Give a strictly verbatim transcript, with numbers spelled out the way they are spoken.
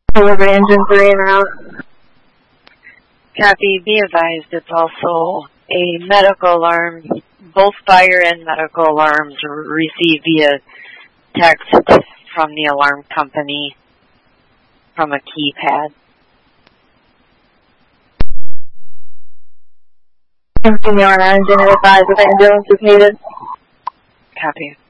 Deliver engine three and out. Copy. Be advised it's also a medical alarm. Both fire and medical alarms are received via text from the alarm company from a keypad. Continue on engine, advise if ambulance is needed. Copy.